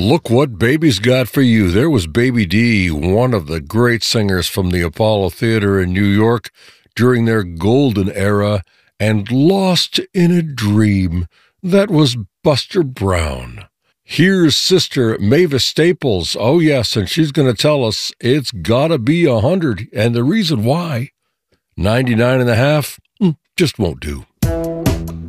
Look what Baby's got for you. There was Baby D, one of the great singers from the Apollo Theater in New York during their golden era, and Lost in a Dream. That was Buster Brown. Here's Sister Mavis Staples. Oh, yes, and she's going to tell us it's gotta be 100, and the reason why. 99 and a half just won't do.